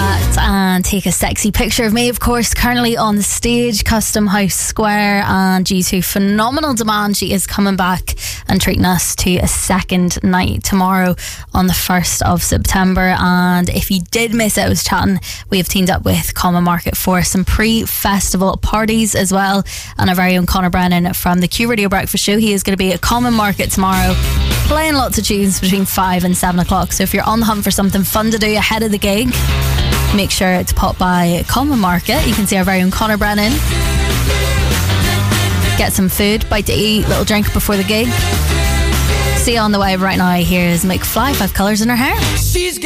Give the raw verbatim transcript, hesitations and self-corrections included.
that and take a sexy picture of me, of course, currently on the stage, Custom House Square, and due to phenomenal demand, she is coming back and treating us to a second night tomorrow on the first of September. And if you did miss it, I was chatting, we have teamed up with Common Market for some pre-festival parties as well, and our very own Conor Brennan from the Q Radio Breakfast Show. He is going to be at Common Market tomorrow, playing lots of tunes between five and seven o'clock. So if you're on the hunt for something fun to do ahead of the gig, make sure to pop by Common Market. You can see our very own Conor Brennan, get some food, bite to eat, little drink before the gig. See you on the way. Right now, here's McFly, Five Colours in Her Hair. She's